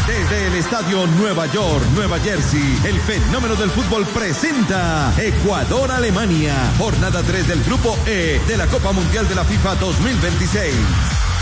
Desde el Estadio Nueva York, Nueva Jersey, el fenómeno del fútbol presenta Ecuador-Alemania, jornada 3 del Grupo E de la Copa Mundial de la FIFA 2026.